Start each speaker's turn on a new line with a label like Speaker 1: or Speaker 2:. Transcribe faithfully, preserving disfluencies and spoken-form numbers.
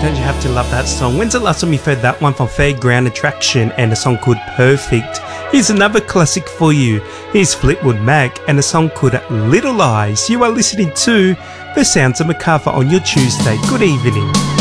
Speaker 1: Don't you have to love that song? When's the last time you've heard that one from Fairground Attraction and a song called Perfect? Here's another classic for you. Here's Fleetwood Mac and a song called Little Lies. You are listening to The Sounds of Macarthur on your Tuesday. Good evening.